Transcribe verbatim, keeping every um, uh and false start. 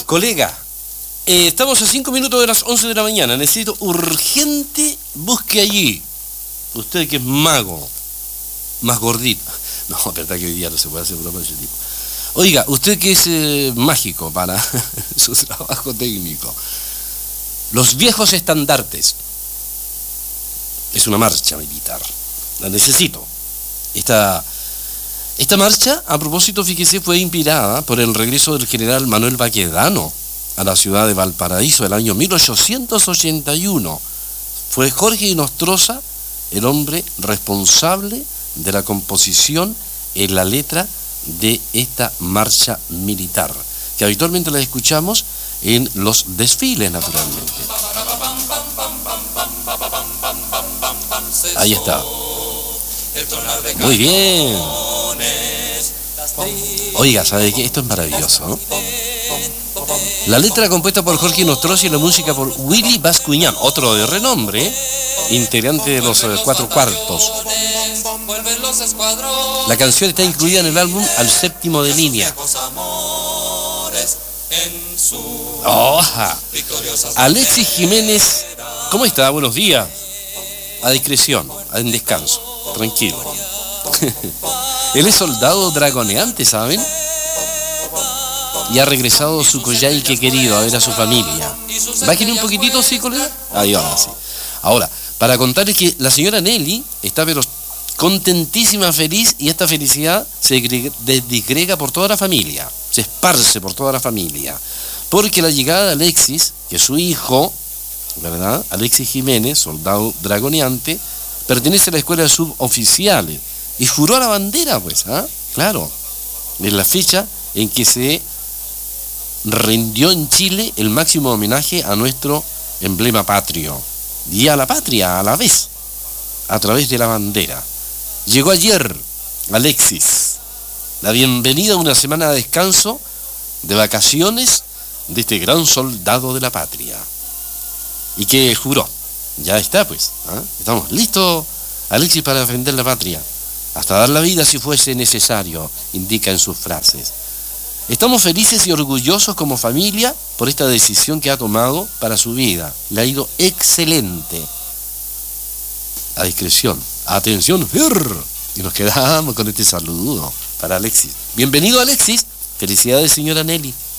Colega, eh, estamos a cinco minutos de las once de la mañana. Necesito urgente, busque allí. Usted que es mago, más gordito. No, verdad que hoy día no se puede hacer broma de ese tipo. Oiga, usted que es eh, mágico para su trabajo técnico. Los viejos estandartes. Es una marcha militar. La necesito. Esta, esta marcha, a propósito, fíjese, fue inspirada por el regreso del general Manuel Baquedano a la ciudad de Valparaíso el año mil ochocientos ochenta y uno. Fue Jorge Inostroza el hombre responsable de la composición en la letra de esta marcha militar, que habitualmente la escuchamos en los desfiles, naturalmente. Ahí está. Muy bien. Oiga, ¿sabe qué? Esto es maravilloso, ¿no? La letra compuesta por Jorge Inostroza y la música por Willy Bascuñán, otro de renombre, integrante de los eh, Cuatro Cuartos. La canción está incluida en el álbum Al Séptimo de Línea. Oh, Alexis Jiménez, ¿cómo está? Buenos días. A discreción, en descanso, tranquilo. Él es soldado dragoneante, ¿saben? Y ha regresado su Coyhaique querido a ver a su familia. Bájenle un poquitito, ¿sí, colega? Ahí va, sí. Ahora, para contarles que la señora Nelly está pero contentísima, feliz, y esta felicidad se disgrega por toda la familia, se esparce por toda la familia, porque la llegada de Alexis, que es su hijo, ¿verdad? Alexis Jiménez, soldado dragoneante, pertenece a la escuela de suboficiales, y juró a la bandera, pues, ¿ah? Claro, es la fecha en que se rindió en Chile el máximo homenaje a nuestro emblema patrio, y a la patria a la vez, a través de la bandera. Llegó ayer Alexis, la bienvenida a una semana de descanso, de vacaciones, de este gran soldado de la patria. Y que juró, ya está pues, ¿eh? Estamos listos, Alexis, para defender la patria, hasta dar la vida si fuese necesario, indica en sus frases. Estamos felices y orgullosos como familia por esta decisión que ha tomado para su vida. Le ha ido excelente. A discreción. Atención, Fer. Y nos quedamos con este saludo para Alexis. Bienvenido, Alexis. Felicidades, señora Nelly.